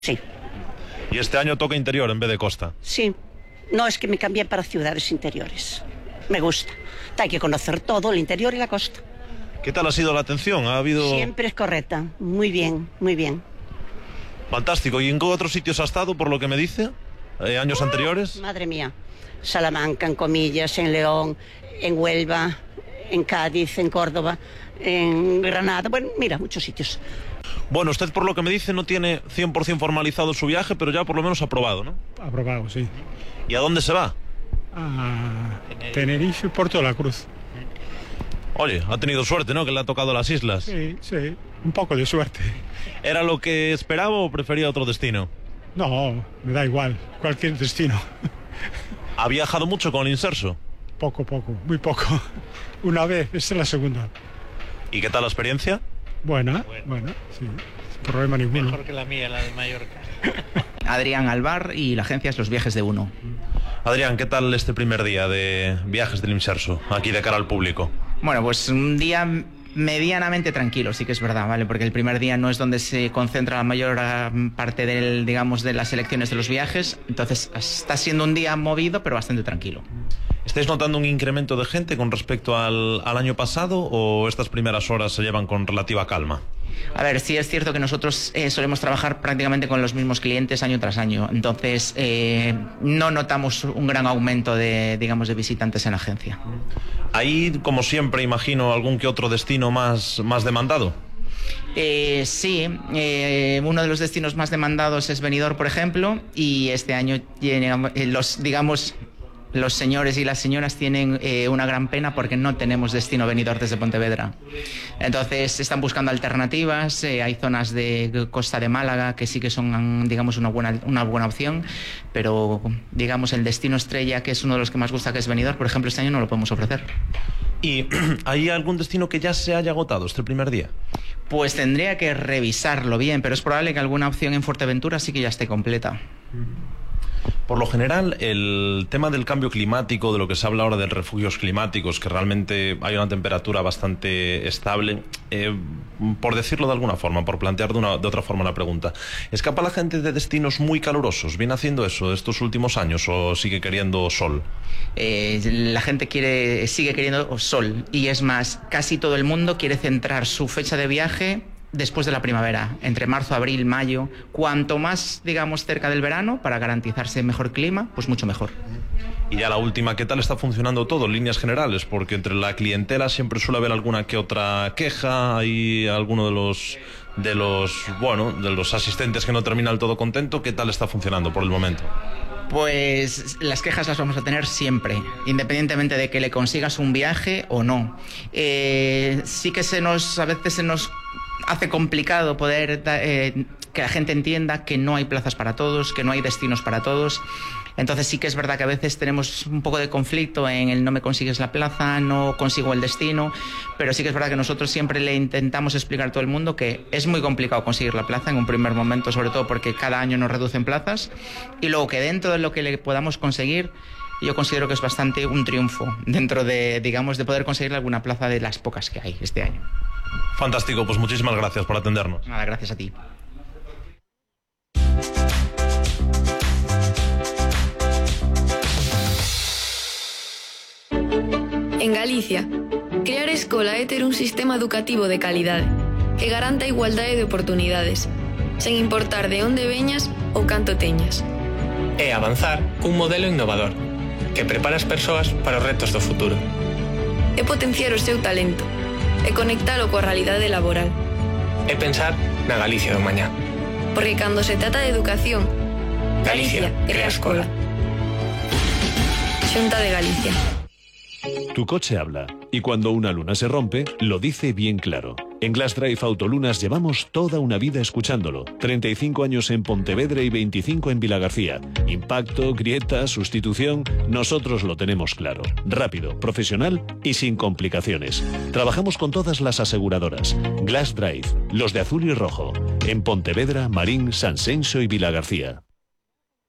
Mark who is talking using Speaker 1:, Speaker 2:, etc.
Speaker 1: Sí.
Speaker 2: ¿Y este año toca interior en vez de costa?
Speaker 1: Sí. No, es que me cambié para ciudades interiores. Me gusta. Hay que conocer todo, el interior y la costa.
Speaker 2: ¿Qué tal ha sido la atención? ¿Ha habido...?
Speaker 1: Siempre es correcta. Muy bien, muy bien.
Speaker 2: Fantástico. ¿Y en qué otros sitios ha estado, por lo que me dice? ¿Años anteriores?
Speaker 1: Madre mía. Salamanca, en Comillas, en León, en Huelva, en Cádiz, en Córdoba, en Granada. Bueno, mira, muchos sitios.
Speaker 2: Bueno, usted por lo que me dice no tiene 100% formalizado su viaje, pero ya por lo menos aprobado, ¿no?
Speaker 3: Aprobado, sí.
Speaker 2: ¿Y a dónde se va?
Speaker 3: A Tenerife y Puerto de la Cruz.
Speaker 2: Oye, ha tenido suerte, ¿no? Que le ha tocado las islas.
Speaker 3: Sí, sí, un poco de suerte.
Speaker 2: ¿Era lo que esperaba o prefería otro destino?
Speaker 3: No, me da igual, cualquier destino.
Speaker 2: ¿Ha viajado mucho con el Inserso?
Speaker 3: Poco, muy poco. Una vez, esta es la segunda.
Speaker 2: ¿Y qué tal la experiencia?
Speaker 3: Buena, sí. Problema ninguno.
Speaker 4: Mejor que la mía, la de Mallorca.
Speaker 5: Adrián Alvar y la agencia es Los Viajes de Uno.
Speaker 2: Adrián, ¿qué tal este primer día de viajes del Inserso, aquí de cara al público?
Speaker 5: Bueno, pues un día medianamente tranquilo, sí que es verdad, ¿vale? Porque el primer día no es donde se concentra la mayor parte de las selecciones de los viajes, entonces está siendo un día movido, pero bastante tranquilo.
Speaker 2: ¿Estáis notando un incremento de gente con respecto al año pasado o estas primeras horas se llevan con relativa calma?
Speaker 5: A ver, sí es cierto que nosotros solemos trabajar prácticamente con los mismos clientes año tras año, entonces no notamos un gran aumento de visitantes en la agencia.
Speaker 2: ¿Hay, como siempre, imagino, algún que otro destino más demandado?
Speaker 5: Sí, uno de los destinos más demandados es Benidorm, por ejemplo, y este año los señores y las señoras tienen una gran pena porque no tenemos destino Benidorm desde Pontevedra. Entonces están buscando alternativas, hay zonas de costa de Málaga que sí que son, digamos, una buena opción, pero digamos el destino estrella, que es uno de los que más gusta, que es Benidorm, por ejemplo, este año no lo podemos ofrecer.
Speaker 2: ¿Y hay algún destino que ya se haya agotado este primer día?
Speaker 5: Pues tendría que revisarlo bien, pero es probable que alguna opción en Fuerteventura sí que ya esté completa.
Speaker 2: Por lo general, el tema del cambio climático, de lo que se habla ahora de refugios climáticos, que realmente hay una temperatura bastante estable, por decirlo de alguna forma, por plantear de otra forma la pregunta, ¿escapa la gente de destinos muy calurosos? ¿Viene haciendo eso estos últimos años o sigue queriendo sol?
Speaker 5: La gente sigue queriendo sol, y es más, casi todo el mundo quiere centrar su fecha de viaje después de la primavera, entre marzo, abril, mayo. Cuanto más, digamos, cerca del verano, para garantizarse mejor clima, pues mucho mejor.
Speaker 2: Y ya la última, ¿qué tal está funcionando todo en líneas generales? Porque entre la clientela siempre suele haber alguna que otra queja, hay alguno de los asistentes que no termina del todo contento. ¿Qué tal está funcionando por el momento?
Speaker 5: Pues las quejas las vamos a tener siempre, independientemente de que le consigas un viaje o no. Sí que a veces se nos hace complicado poder que la gente entienda que no hay plazas para todos, que no hay destinos para todos. Entonces sí que es verdad que a veces tenemos un poco de conflicto en el no me consigues la plaza, no consigo el destino, pero sí que es verdad que nosotros siempre le intentamos explicar a todo el mundo que es muy complicado conseguir la plaza en un primer momento, sobre todo porque cada año nos reducen plazas, y luego que dentro de lo que le podamos conseguir, yo considero que es bastante un triunfo dentro de poder conseguir alguna plaza de las pocas que hay este año.
Speaker 2: Fantástico, pues muchísimas gracias por atendernos.
Speaker 5: Nada, gracias a ti.
Speaker 6: En Galicia, crear escola é ter un sistema educativo de calidade que garanta a igualdade de oportunidades, sen importar de onde veñas ou canto teñas.
Speaker 4: É avanzar cun modelo innovador que prepara as persoas para os retos do futuro.
Speaker 6: É potenciar o seu talento e conectalo coa realidade laboral.
Speaker 4: É pensar na Galicia do mañá.
Speaker 6: Porque cando se trata de educación, Galicia crea escola. Xunta de Galicia.
Speaker 7: Tu coche habla, y cuando una luna se rompe, lo dice bien claro. En Glass Drive Autolunas llevamos toda una vida escuchándolo. 35 años en Pontevedra y 25 en Vilagarcía. Impacto, grietas, sustitución, nosotros lo tenemos claro. Rápido, profesional y sin complicaciones. Trabajamos con todas las aseguradoras. Glass Drive, los de azul y rojo. En Pontevedra, Marín, Sanxenxo y Vilagarcía.